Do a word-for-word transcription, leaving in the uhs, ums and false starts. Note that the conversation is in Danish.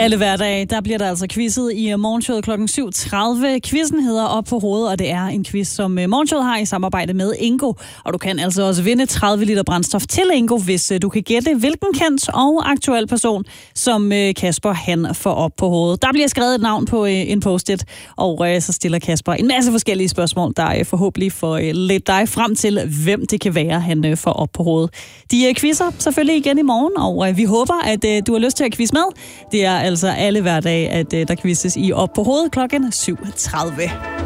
Alle hverdage, der bliver der altså quizzet i morgenshowet klokken syv tredive. Quizzen hedder Op på hovedet, og det er en quiz, som morgenshowet har i samarbejde med Ingo. Og du kan altså også vinde tredive liter brændstof til Ingo, hvis du kan gætte, hvilken kendt og aktuel person, som Kasper han får op på hovedet. Der bliver skrevet et navn på en post-it, og så stiller Kasper en masse forskellige spørgsmål, der forhåbentlig får lidt dig frem til, hvem det kan være, han får op på hovedet. De quizzer selvfølgelig igen i morgen, og vi håber, at du har lyst til at quizze med. Det er altså alle hverdage, at der quizzes i Op på hovedet klokken syv tredive.